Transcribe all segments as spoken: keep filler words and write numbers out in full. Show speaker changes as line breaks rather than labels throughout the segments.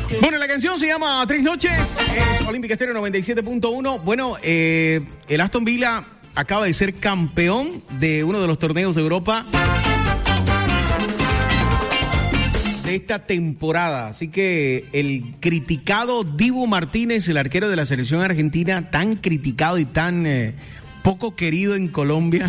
Bueno, la canción se llama Tres Noches, es Olímpica Estéreo noventa y siete punto uno. Bueno, eh, el Aston Villa acaba de ser campeón de uno de los torneos de Europa de esta temporada. Así que el criticado Dibu Martínez, el arquero de la selección argentina, tan criticado y tan eh, poco querido en Colombia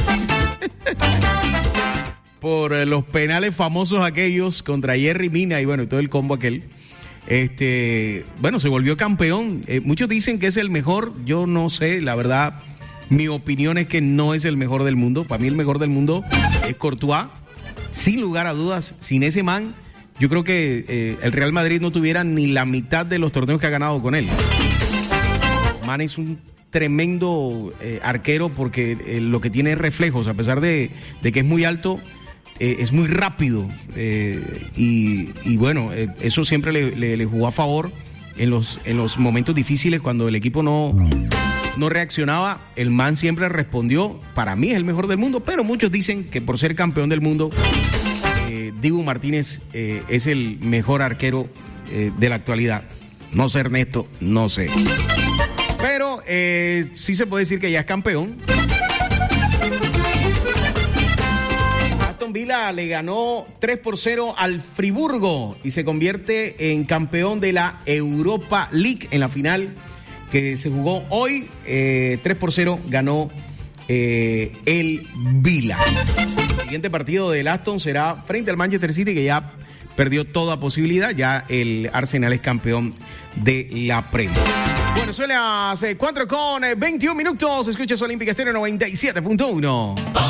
por eh, los penales famosos aquellos contra Yerry Mina y bueno, y todo el combo aquel. Este, bueno, se volvió campeón. Eh, muchos dicen que es el mejor. Yo no sé, la verdad, mi opinión es que no es el mejor del mundo. Para mí el mejor del mundo es Courtois. Sin lugar a dudas, sin ese man, yo creo que eh, el Real Madrid no tuviera ni la mitad de los torneos que ha ganado con él. Man es un tremendo eh, arquero porque eh, lo que tiene es reflejos, a pesar de, de que es muy alto. Eh, es muy rápido eh, y, y bueno, eh, eso siempre le, le, le jugó a favor en los, en los momentos difíciles cuando el equipo no, no reaccionaba. El man siempre respondió. Para mí es el mejor del mundo, pero muchos dicen que por ser campeón del mundo, eh, Dibu Martínez eh, es el mejor arquero eh, de la actualidad. No sé, Ernesto, no sé. Pero eh, sí se puede decir que ya es campeón. Villa le ganó tres por cero al Friburgo y se convierte en campeón de la Europa League en la final que se jugó hoy. eh, tres por cero ganó eh, el Villa. El siguiente partido del Aston será frente al Manchester City, que ya perdió toda posibilidad. Ya el Arsenal es campeón de la Premier. Bueno, son las cuatro con veintiún minutos. Escuchas Olímpica Estéreo noventa y siete punto uno.